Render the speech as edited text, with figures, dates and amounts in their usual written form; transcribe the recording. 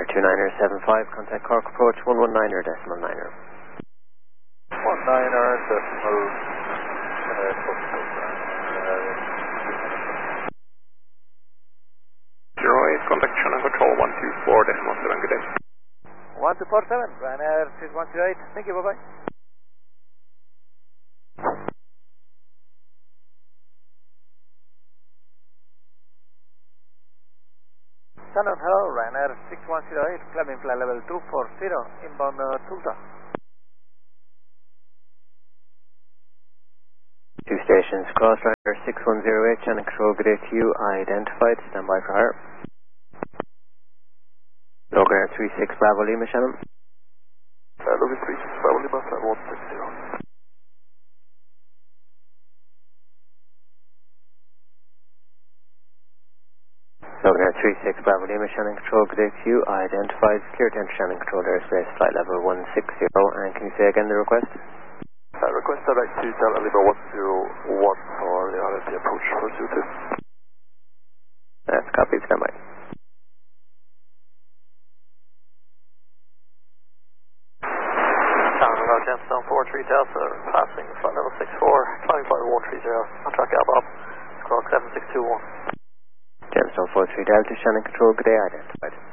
29er75, contact Cork approach 119er decimal 9er. 19er decimal. Contact Shannon Control 124 decimal 7, good day. 1247, Ryanair 6128, thank you, bye-bye. Shannon, hello, Ryanair 6108, climbing flight level 240, inbound Tulsa. Two stations, cross Ryanair 6108, Shannon Control, good day to you, identified, stand by for hire. Logan Air 36 Bravo Lima, Shannon. Logan 36 Bravo Lima, flight 160. Logan Air 36 Bravo Lima, Shannon Control, good day to you, identified, clear to enter Shannon Control airspace, flight level 160, and can you say again the request? Request direct to Delta Lima 101 for the RFD approach for 02. That's copy, stand by. Gemstone 43 Delta, passing flight level 64, climbing flight 130, on track Bob, squawk 7621. Gemstone 43 Delta, Shannon Control, good day, identified.